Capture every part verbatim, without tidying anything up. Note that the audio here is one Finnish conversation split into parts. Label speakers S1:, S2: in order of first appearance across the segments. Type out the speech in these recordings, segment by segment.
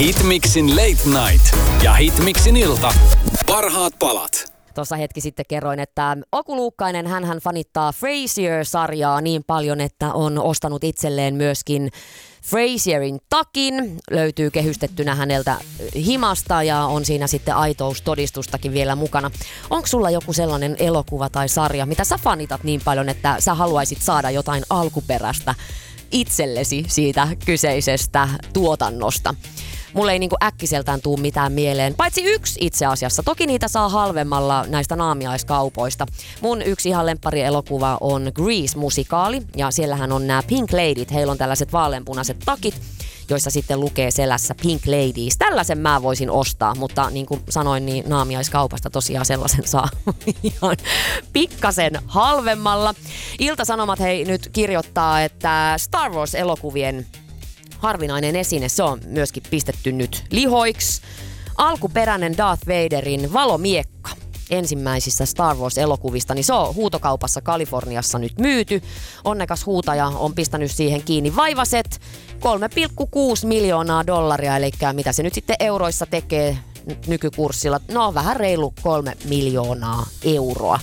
S1: Hitmixin Late Night ja Hitmixin ilta. Parhaat palat.
S2: Tuossa hetki sitten kerroin, että Aku Luukkainen, hänhän fanittaa Frasier-sarjaa niin paljon, että on ostanut itselleen myöskin Frasierin takin. Löytyy kehystettynä häneltä himasta ja on siinä sitten aitoustodistustakin vielä mukana. Onko sulla joku sellainen elokuva tai sarja, mitä sä fanitat niin paljon, että sä haluaisit saada jotain alkuperäistä itsellesi siitä kyseisestä tuotannosta? Mulle ei niinku äkkiseltään tuu mitään mieleen, paitsi yksi itse asiassa. Toki niitä saa halvemmalla näistä naamiaiskaupoista. Mun yksi ihan lemppari-elokuva on Grease-musikaali, ja siellähän on nämä Pink Ladyt. Heillä on tällaiset vaaleanpunaiset takit, joissa sitten lukee selässä Pink Ladies. Tällaisen mä voisin ostaa, mutta niin kuin sanoin, niin naamiaiskaupasta tosiaan sellaisen saa ihan pikkasen halvemmalla. Ilta-Sanomat hei nyt kirjoittaa, että Star Wars-elokuvien harvinainen esine, se on myöskin pistetty nyt lihoiksi. Alkuperäinen Darth Vaderin valomiekka ensimmäisissä Star Wars-elokuvista, niin se on huutokaupassa Kaliforniassa nyt myyty. Onnekas huutaja on pistänyt siihen kiinni vaivaset kolme pilkku kuusi miljoonaa dollaria, eli mitä se nyt sitten euroissa tekee nykykurssilla? No vähän reilu kolme miljoonaa euroa.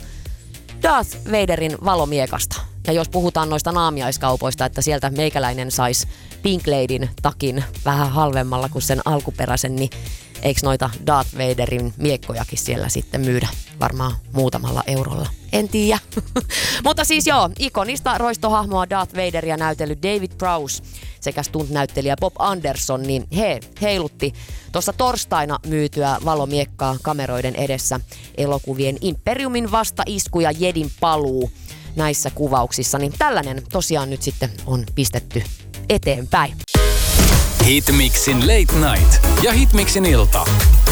S2: Darth Vaderin valomiekasta. Ja jos puhutaan noista naamiaiskaupoista, että sieltä meikäläinen saisi Pink Ladyn takin vähän halvemmalla kuin sen alkuperäisen, niin eikö noita Darth Vaderin miekkojakin siellä sitten myydä varmaan muutamalla eurolla? En tiedä. Mutta siis joo, ikonista roistohahmoa Darth Vaderia näytellyt David Prowse sekä stunt-näyttelijä Bob Anderson, niin he heilutti tuossa torstaina myytyä valomiekkaa kameroiden edessä elokuvien Imperiumin vastaisku ja Jedin paluu näissä kuvauksissa, niin tällainen tosiaan nyt sitten on pistetty eteenpäin.
S1: Hitmixin Late Night ja Hitmixin ilta.